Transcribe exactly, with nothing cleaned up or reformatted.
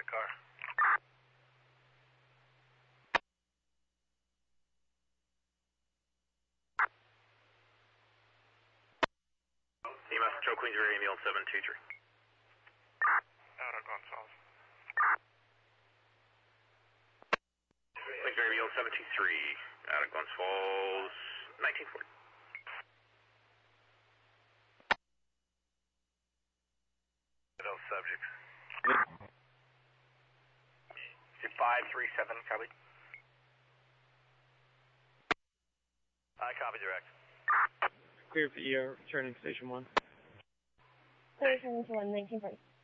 car. E M S Control Queensbury, ambulance seven two three. Out of Gonzales. Queensbury, ambulance seven two three, out of Glens Falls, nineteen forty. Those subjects. five three seven, copy. I copy direct. Clear for E R, returning station one. Clear returning to one, nineteen forty.